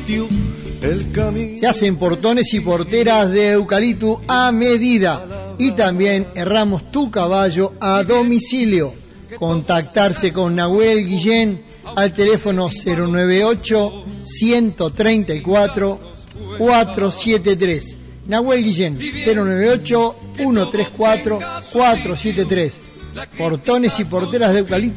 Se hacen portones y porteras de eucalipto a medida y también herramos tu caballo a domicilio. Contactarse con Nahuel Guillén al teléfono 098-134-473. Nahuel Guillén, 098-134-473. Portones y porteras de eucalipto